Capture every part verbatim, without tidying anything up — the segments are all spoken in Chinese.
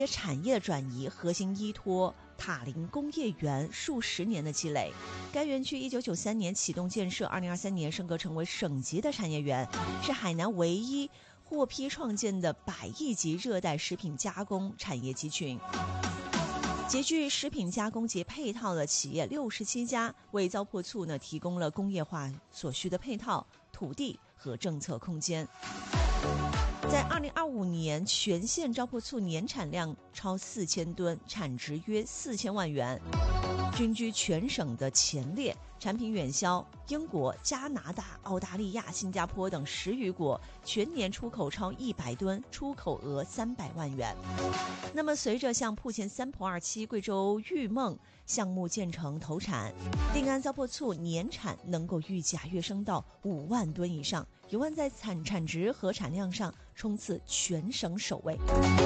产业转移核心依托塔林工业园数十年的积累。该园区一九九三年启动建设，二零二三年升格成为省级的产业园，是海南唯一获批创建的百亿级热带食品加工产业集群。极具食品加工及配套的企业六十七家，为糟粕醋呢提供了工业化所需的配套、土地和政策空间。在二零二五年，全县糟粕醋年产量超四千吨，产值约四千万元，均居全省的前列。产品远销英国、加拿大、澳大利亚、新加坡等十余国，全年出口超一百吨，出口额三百万元。那么，随着像铺前三浦二期、贵州玉梦项目建成投产，定安糟粕醋年产能够预计啊跃升到五万吨以上，有望在产产值和产量上冲刺全省首位。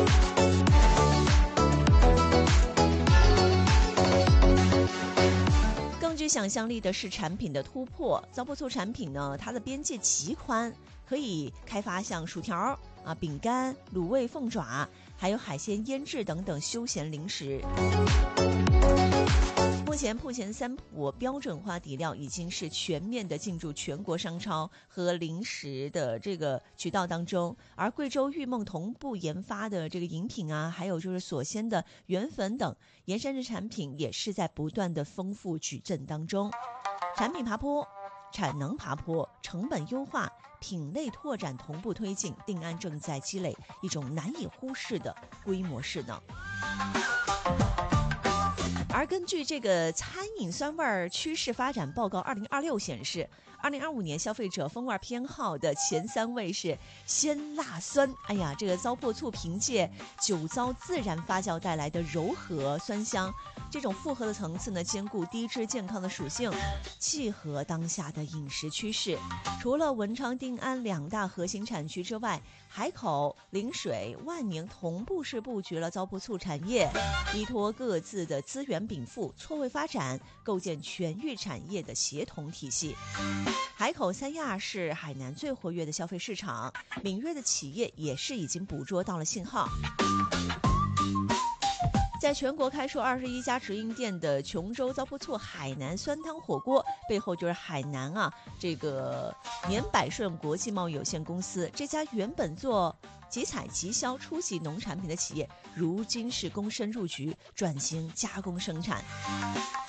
更具想象力的是产品的突破，糟粕醋产品呢，它的边界极宽，可以开发像薯条啊、饼干、卤味凤爪，还有海鲜腌制等等休闲零食。目前铺前三浦标准化底料已经是全面的进驻全国商超和零食的这个渠道当中，而贵州玉梦同步研发的这个饮品啊，还有就是所鲜的原粉等盐山市产品也是在不断的丰富矩阵当中。产品爬坡，产能爬坡，成本优化，品类拓展同步推进，定安正在积累一种难以忽视的规模势能。而根据这个餐饮酸味趋势发展报告二零二六显示，二零二五年消费者风味偏好的前三位是鲜辣酸。哎呀，这个糟粕醋凭借酒糟自然发酵带来的柔和酸香，这种复合的层次呢，兼顾低脂健康的属性，契合当下的饮食趋势。除了文昌、定安两大核心产区之外，海口、陵水、万宁同步是布局了糟粕醋产业，依托各自的资源禀赋，错位发展，构建全域产业的协同体系。海口三亚是海南最活跃的消费市场，敏锐的企业也是已经捕捉到了信号。在全国开出二十一家直营店的琼州糟粕醋海南酸汤火锅，背后就是海南啊这个绵百顺国际贸易有限公司。这家原本做集采集销初级农产品的企业，如今是躬身入局，转型加工生产。